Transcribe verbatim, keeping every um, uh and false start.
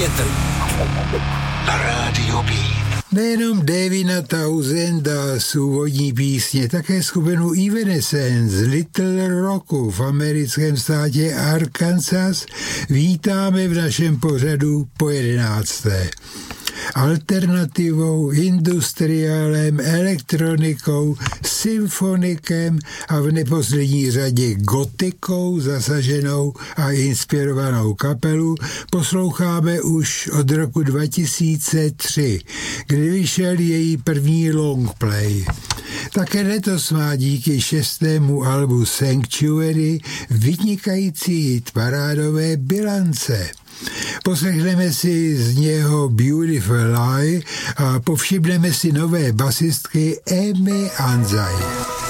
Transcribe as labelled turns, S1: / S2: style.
S1: Větr na rádio Beat.
S2: Nejenom Davina Townsenda z úvodní písně, také skupinu Evanescence z Little Rocku v americkém státě Arkansas vítáme v našem pořadu po jedenácté. Alternativou, industriálem, elektronikou, symfonikem a v neposlední řadě gotikou zasaženou a inspirovanou kapelu posloucháme už od roku dva tisíce tři, kdy vyšel její první longplay. Také letos má díky šestému albu Sanctuary vynikající hit parádové bilance. Poslechneme si z něho Beautiful Lie a povšimneme si nové basistky Amy Anzai.